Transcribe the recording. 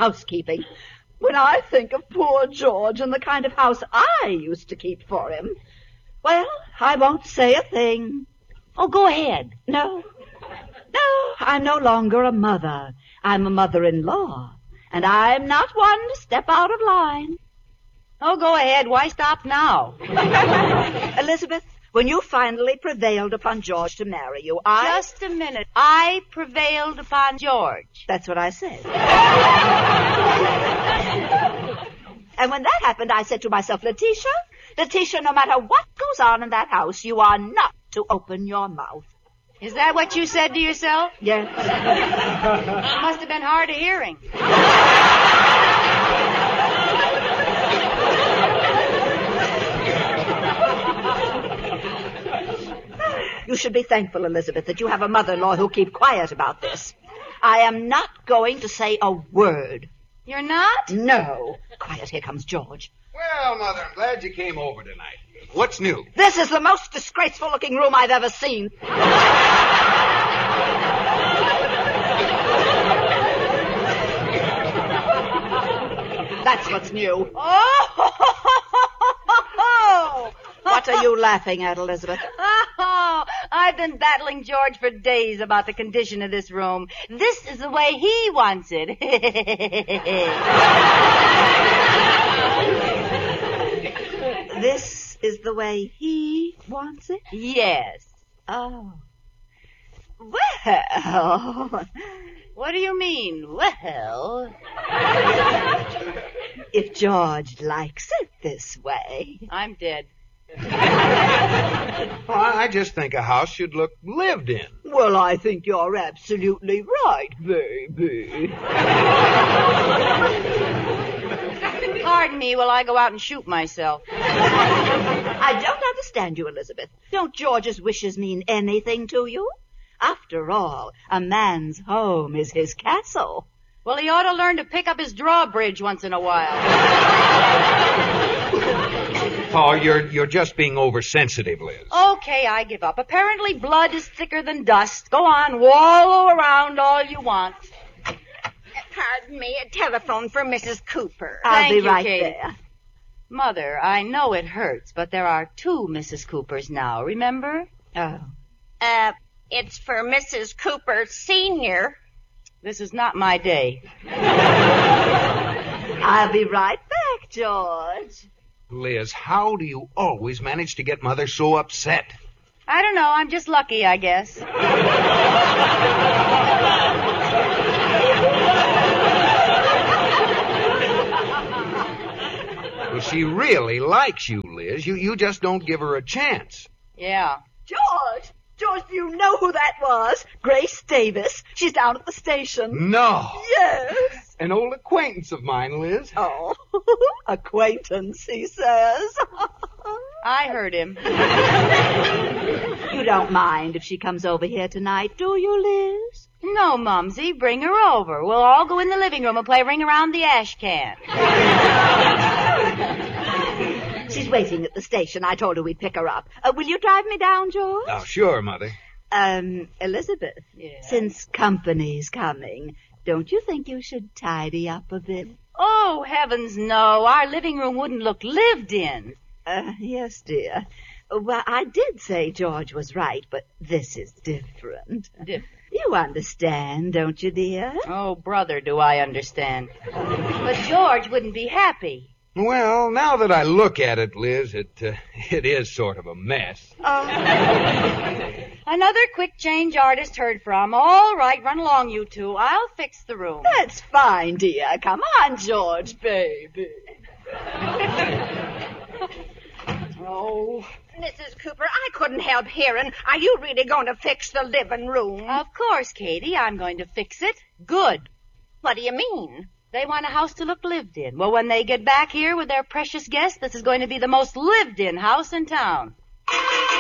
housekeeping. When I think of poor George and the kind of house I used to keep for him, well, I won't say a thing. Oh, go ahead. No, I'm no longer a mother. I'm a mother-in-law, and I'm not one to step out of line. Oh, go ahead. Why stop now? Elizabeth, when you finally prevailed upon George to marry you, Just a minute. I prevailed upon George. That's what I said. And when that happened, I said to myself, Letitia, no matter what goes on in that house, you are not to open your mouth. Is that what you said to yourself? Yes. It must have been hard of hearing. You should be thankful, Elizabeth, that you have a mother-in-law who'll keep quiet about this. I am not going to say a word. You're not? No. Quiet, here comes George. Well, Mother, I'm glad you came over tonight. What's new? This is the most disgraceful-looking room I've ever seen. That's what's new. Oh! What are you laughing at, Elizabeth? Oh, I've been battling George for days about the condition of this room. This is the way he wants it. This is the way he wants it? Yes. Oh. Well. What do you mean, well? If George likes it this way. I'm dead. I just think a house should look lived in. Well, I think you're absolutely right, baby. Pardon me while I go out and shoot myself. I don't understand you, Elizabeth. Don't George's wishes mean anything to you? After all, a man's home is his castle. Well, he ought to learn to pick up his drawbridge once in a while. Oh, you're just being oversensitive, Liz. Okay, I give up. Apparently blood is thicker than dust. Go on, wallow around all you want. Pardon me, a telephone for Mrs. Cooper. I'll Thank be you, right Katie. there. Mother, I know it hurts, but there are 2 Mrs. Coopers now, remember? Oh. It's for Mrs. Cooper Sr. This is not my day. I'll be right back, George. Liz, how do you always manage to get Mother so upset? I don't know, I'm just lucky, I guess. Well, she really likes you, Liz. You just don't give her a chance. Yeah. George, do you know who that was? Grace Davis. She's down at the station. No. Yes. An old acquaintance of mine, Liz. Oh, acquaintance, he says. I heard him. You don't mind if she comes over here tonight, do you, Liz? No, Mumsy, bring her over. We'll all go in the living room and play Ring Around the Ash Can. She's waiting at the station. I told her we'd pick her up. Will you drive me down, George? Oh, sure, Mother. Elizabeth, Yeah. since company's coming, don't you think you should tidy up a bit? Oh, heavens, no. Our living room wouldn't look lived in. Yes, dear. Well, I did say George was right, but this is different. You understand, don't you, dear? Oh, brother, do I understand. But George wouldn't be happy. Well, now that I look at it, Liz, it is sort of a mess. Another quick change artist heard from. All right, run along, you 2. I'll fix the room. That's fine, dear. Come on, George, baby. Oh, Mrs. Cooper, I couldn't help hearing. Are you really going to fix the living room? Of course, Katie, I'm going to fix it. Good. What do you mean? They want a house to look lived in. Well, when they get back here with their precious guest, this is going to be the most lived-in house in town.